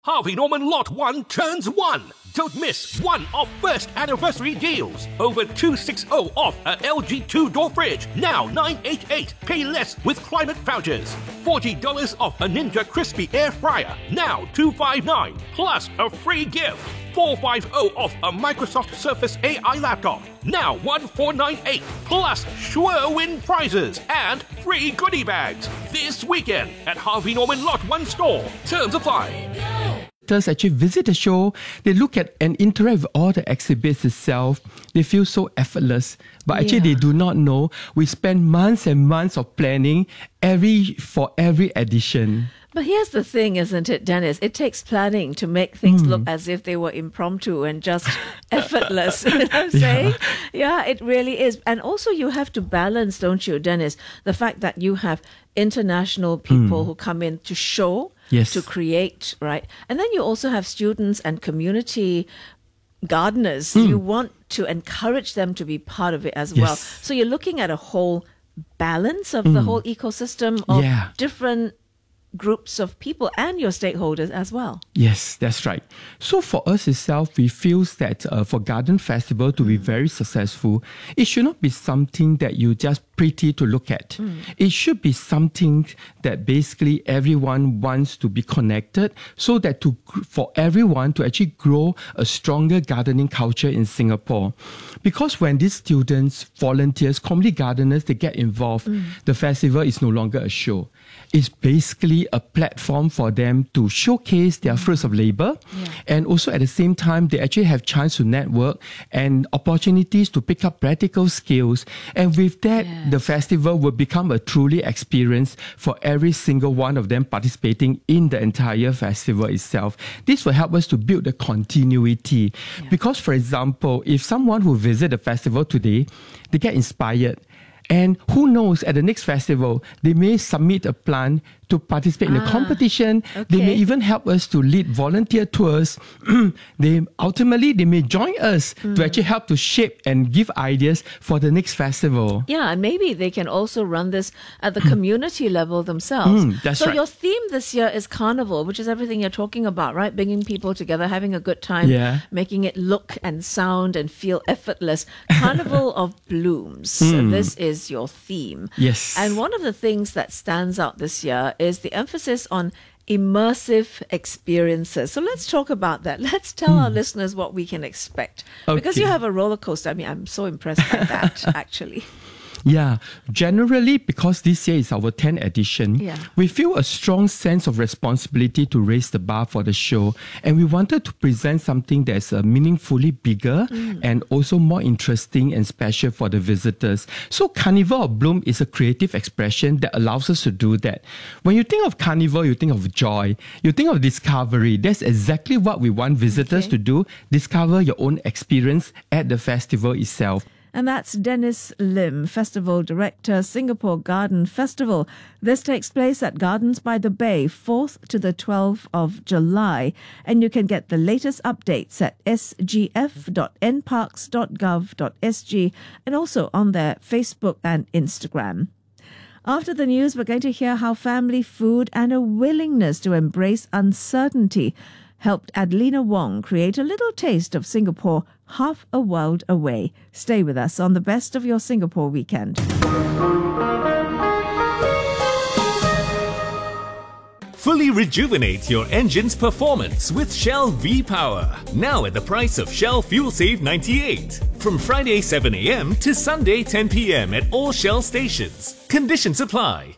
Harvey Norman Lot 1 turns 1. Don't miss one of first anniversary deals. Over 260 off a LG 2-door fridge. Now $988. Pay less with climate vouchers. $40 off a Ninja Crispy air fryer. Now $259. Plus a free gift. $450 off a Microsoft Surface AI laptop. Now $1498. Plus sure win prizes and free goodie bags. This weekend at Harvey Norman Lot 1 store. Terms apply. Actually visit the show, they look at and interact with all the exhibits itself. They feel so effortless. But actually they do not know we spend months and months of planning for every edition. But here's the thing, isn't it, Dennis? It takes planning to make things look as if they were impromptu and just effortless. You know what I'm saying? Yeah, it really is. And also you have to balance, don't you, Dennis, the fact that you have international people who come in to show, to create, right? And then you also have students and community gardeners. You want to encourage them to be part of it as well. So you're looking at a whole balance of the whole ecosystem of different groups of people and your stakeholders as well. Yes, that's right. So for us itself, we feel that for Garden Festival to be very successful, it should not be something that you just pretty to look at. It should be something that basically everyone wants to be connected, so that for everyone to actually grow a stronger gardening culture in Singapore. Because when these students, volunteers, community gardeners, they get involved, the festival is no longer a show. It's basically a platform for them to showcase their fruits of labor, and also at the same time they actually have chance to network and opportunities to pick up practical skills. And with that, the festival will become a truly experience for every single one of them participating in the entire festival itself. This will help us to build the continuity. Because, for example, if someone who visit the festival today, they get inspired, and who knows, at the next festival, they may submit a plan to participate in a competition. They may even help us to lead volunteer tours. They may join us to actually help to shape and give ideas for the next festival. Yeah, and maybe they can also run this at the community level themselves. That's right. Your theme this year is Carnival, which is everything you're talking about, right? Bringing people together, having a good time, making it look and sound and feel effortless. Carnival of Blooms. So this is your theme. Yes. And one of the things that stands out this year is the emphasis on immersive experiences. So let's talk about that. Let's tell our listeners what we can expect. Because you have a roller coaster. I mean, I'm so impressed by that, actually. Yeah, generally, because this year is our 10th edition, we feel a strong sense of responsibility to raise the bar for the show. And we wanted to present something that's meaningfully bigger and also more interesting and special for the visitors. So Carnival of Bloom is a creative expression that allows us to do that. When you think of Carnival, you think of joy, you think of discovery. That's exactly what we want visitors to do. Discover your own experience at the festival itself. And that's Dennis Lim, Festival Director, Singapore Garden Festival. This takes place at Gardens by the Bay, 4th to the 12th of July. And you can get the latest updates at sgf.nparks.gov.sg and also on their Facebook and Instagram. After the news, we're going to hear how family food and a willingness to embrace uncertainty helped Adelina Wong create a little taste of Singapore half a world away. Stay with us on the best of your Singapore weekend. Fully rejuvenate your engine's performance with Shell V-Power. Now at the price of Shell Fuel Save 98. From Friday 7 a.m. to Sunday 10 p.m. at all Shell stations. Conditions apply.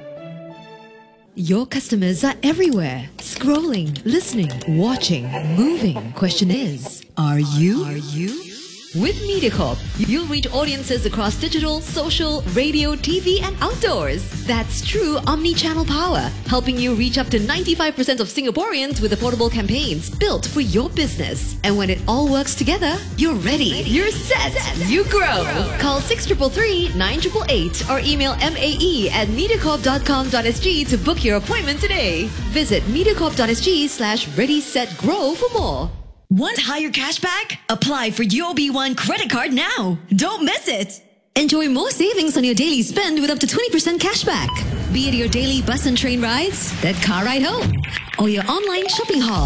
Your customers are everywhere. Scrolling, listening, watching, moving. Question is, are you? With MediaCorp, you'll reach audiences across digital, social, radio, TV, and outdoors. That's true omni-channel power, helping you reach up to 95% of Singaporeans with affordable campaigns built for your business. And when it all works together, you're ready. You're set. You grow. Call 6333 9888 or email mae@mediacorp.com.sg to book your appointment today. Visit mediacorp.sg/ready-set-grow for more. Want higher cashback? Apply for UOB One credit card now. Don't miss it. Enjoy more savings on your daily spend with up to 20% cashback. Be it your daily bus and train rides, that car ride home, or your online shopping haul.